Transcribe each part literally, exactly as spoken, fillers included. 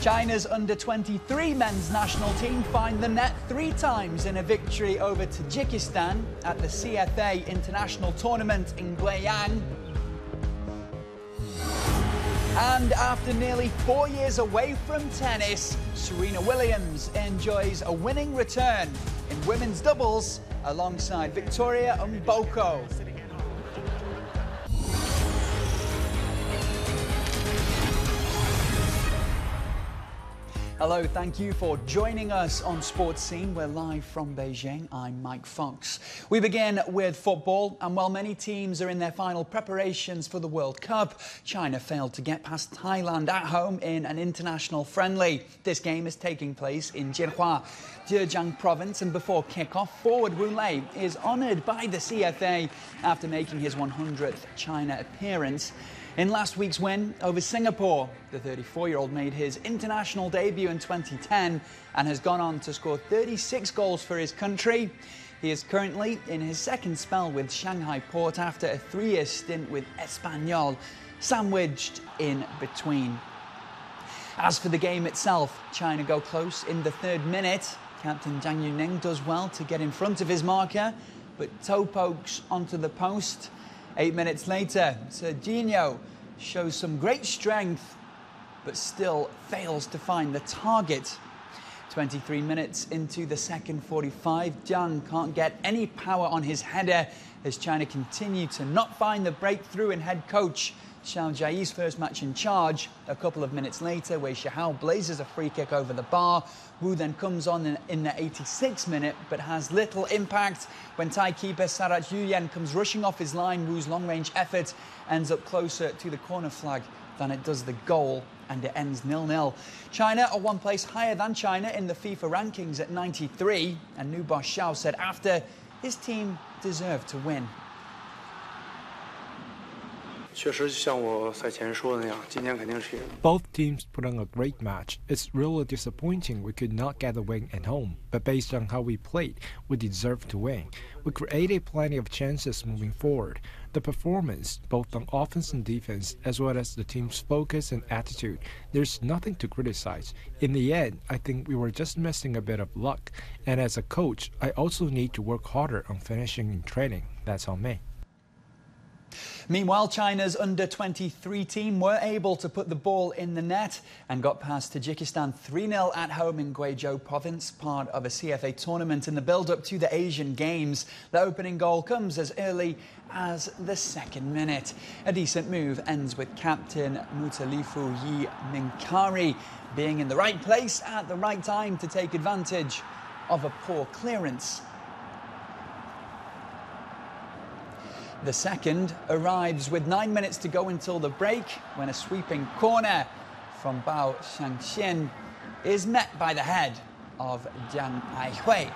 China's under twenty-three men's national team find the net three times in a victory over Tajikistan at the C F A International Tournament in Guiyang. And after nearly four years away from tennis, Serena Williams enjoys a winning return in women's doubles alongside Victoria Mboko. Hello, thank you for joining us on Sports Scene. We're live from Beijing. I'm Mike Fox. We begin with football, and while many teams are in their final preparations for the World Cup, China failed to get past Thailand at home in an international friendly. This game is taking place in Jianhua, Zhejiang Province, and before kick-off, forward Wu Lei is honoured by the C F A after making his one hundredth China appearance. In last week's win over Singapore, the thirty-four-year-old made his international debut in twenty ten and has gone on to score thirty-six goals for his country. He is currently in his second spell with Shanghai Port after a three-year stint with Espanyol, sandwiched in between. As for the game itself, China go close in the third minute. Captain Zhang Yuning does well to get in front of his marker, but toe pokes onto the post. Eight minutes later, Serginho shows some great strength, but still fails to find the target. twenty-three minutes into the second forty-five, Zhang can't get any power on his header as China continue to not find the breakthrough in head coach Xiao Jiayi's first match in charge. A couple of minutes later, Wei Shihao blazes a free kick over the bar. Wu then comes on in, in the eighty-sixth minute, but has little impact. When Thai keeper Sarat Yuyen comes rushing off his line, Wu's long-range effort ends up closer to the corner flag than it does the goal, and it ends nil nil. China are one place higher than China in the FIFA rankings at ninety-three, and new boss Xiao said after his team deserved to win. Both teams put on a great match. It's really disappointing we could not get a win at home, but based on how we played, we deserved to win. We created plenty of chances moving forward. The performance, both on offense and defense, as well as the team's focus and attitude, there's nothing to criticize. In the end, I think we were just missing a bit of luck. And as a coach, I also need to work harder on finishing in training. That's on me. Meanwhile, China's under twenty-three team were able to put the ball in the net and got past Tajikistan three nil at home in Guizhou Province, part of a C F A tournament in the build-up to the Asian Games. The opening goal comes as early as the second minute. A decent move ends with captain Mutalifu Yi Minkari being in the right place at the right time to take advantage of a poor clearance. The second arrives with nine minutes to go until the break when a sweeping corner from Bao Shangxian is met by the head of Jiang Aihui.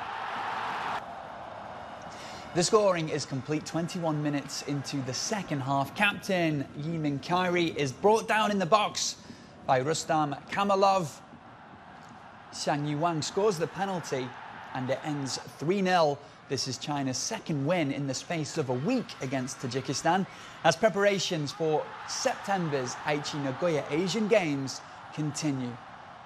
The scoring is complete twenty-one minutes into the second half. Captain Yi Minkari is brought down in the box by Rustam Kamalov. Xiang Yuwang scores the penalty and it ends three nil. This is China's second win in the space of a week against Tajikistan as preparations for September's Aichi Nagoya Asian Games continue.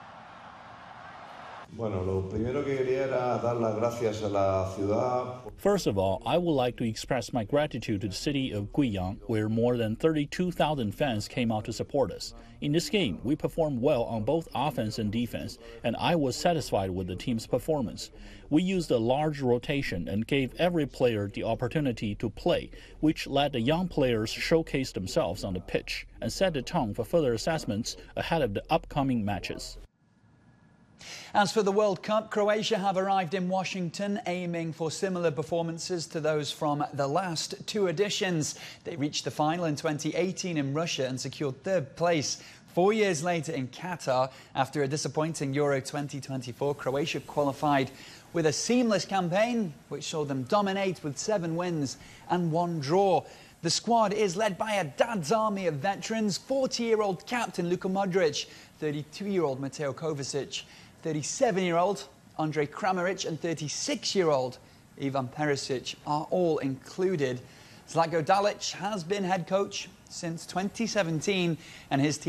First of all, I would like to express my gratitude to the city of Guiyang, where more than thirty-two thousand fans came out to support us. In this game, we performed well on both offense and defense, and I was satisfied with the team's performance. We used a large rotation and gave every player the opportunity to play, which let the young players showcase themselves on the pitch and set the tone for further assessments ahead of the upcoming matches. As for the World Cup, Croatia have arrived in Washington aiming for similar performances to those from the last two editions. They reached the final in twenty eighteen in Russia and secured third place four years later in Qatar. After a disappointing Euro twenty twenty-four, Croatia qualified with a seamless campaign which saw them dominate with seven wins and one draw. The squad is led by a dad's army of veterans, forty-year-old captain Luka Modric, thirty-two-year-old Mateo Kovacic, thirty-seven-year-old Andrej Kramaric and thirty-six-year-old Ivan Perisic are all included. Zlatko Dalic has been head coach since twenty seventeen and his team